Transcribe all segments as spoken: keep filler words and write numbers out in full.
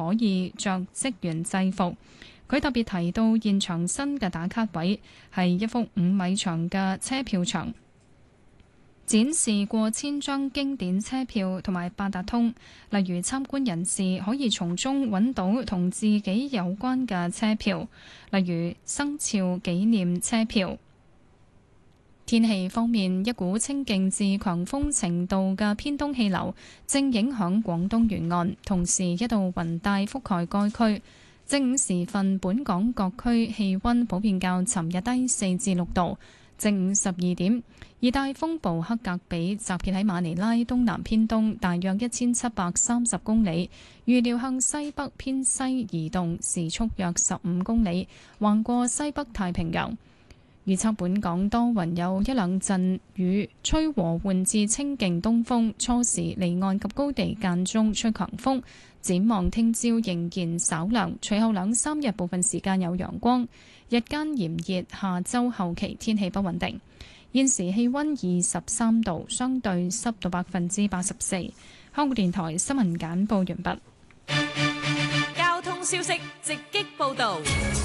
可以着職員制服。佢特別提到現場新嘅打卡位係一幅五米長嘅車票牆，展示過千張經典車票同埋八達通，例如參觀人士可以從中揾到同自己有關嘅車票，例如生肖紀念車票。天氣方面，一股清勁至強風程度嘅偏東氣流正影響廣東沿岸，同時一道雲帶覆蓋該區。正午時分，本港各區氣溫普遍較尋日低四至六度。正午十二點，熱帶風暴克格比集結喺馬尼拉東南偏東大約一千七百三十公里，預料向西北偏西移動，時速約十五公里，橫過西北太平洋。預測本港多雲，有一兩陣雨，吹和緩至清勁東風，初時離岸及高地間中吹強風。展望聽朝仍然稍涼，隨後兩三日部分時間有陽光，日間炎熱，下週後期天氣不穩定。現時氣溫二十三度，相對濕度百分之八十四。香港電台新聞簡報完畢。 交通消息直擊報導。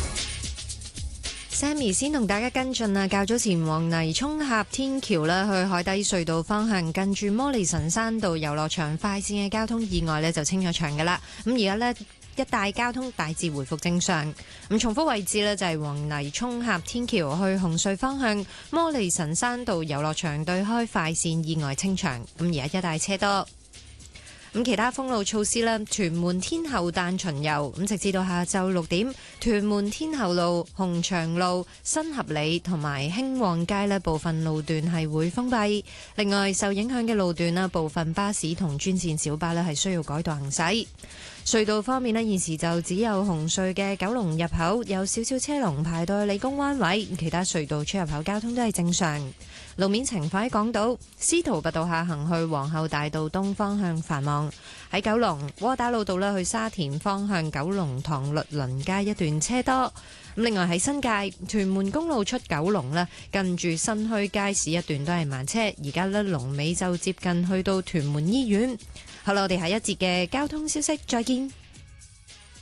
Sammy 先同大家跟進啊，較早前往泥涌峽天橋啦，去海底隧道方向，近住摩利臣山道遊樂場快線嘅交通意外呢就清咗場噶啦。咁而家呢，一帶交通大致回復正常。咁重複位置呢，就係往泥涌峽天橋去紅隧方向，摩利臣山道遊樂場對開快線意外清場。咁而家一帶車多。咁其他封路措施咧，屯門天后誕巡遊，咁直至到下晝六點，屯門天后路、鴻翔路、新合里同埋興旺街咧部分路段係會封閉。另外受影響嘅路段啦，部分巴士同專線小巴咧係需要改道行駛。隧道方面咧，現時就只有紅隧嘅九龍入口有少少車龍排到去理工灣位，其他隧道出入口交通都係正常。路面情況喺港島司徒拔道下行去皇后大道東方向繁忙，喺九龍窩打老道咧去沙田方向九龍塘律倫街一段車多。咁另外喺新界屯門公路出九龍咧，近住新墟街市一段都係慢車，而家咧龍尾就接近去到屯門醫院。好啦，我哋下一節嘅交通消息再見。